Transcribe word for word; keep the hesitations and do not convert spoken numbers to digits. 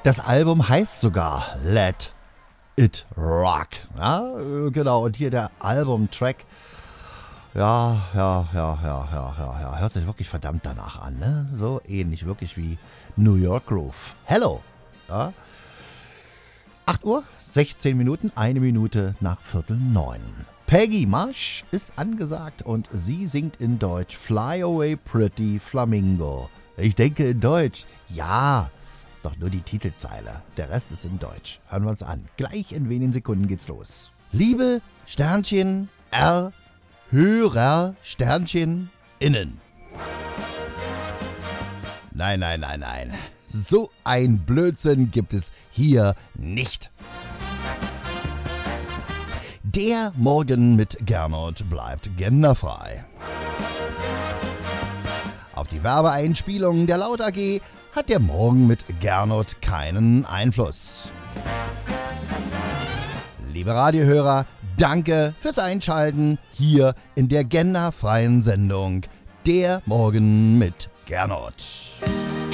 Das Album heißt sogar Let It Rock. Ja, genau. Und hier der Albumtrack. Ja, ja, ja, ja, ja, ja, ja. Hört sich wirklich verdammt danach an, ne? So ähnlich wirklich wie New York Groove. Hello. Ja. acht Uhr, sechzehn Minuten, eine Minute nach Viertel neun. Peggy Marsh ist angesagt und sie singt in Deutsch Fly Away Pretty Flamingo. Ich denke in Deutsch. Ja, ist doch nur die Titelzeile. Der Rest ist in Deutsch. Hören wir uns an. Gleich in wenigen Sekunden geht's los. Liebe Sternchen R Hörer Sternchen innen. Nein, nein, nein, nein. So ein Blödsinn gibt es hier nicht. Der Morgen mit Gernot bleibt genderfrei. Auf die Werbeeinspielungen der Laut A G hat der Morgen mit Gernot keinen Einfluss. Liebe Radiohörer, danke fürs Einschalten hier in der genderfreien Sendung Der Morgen mit Gernot.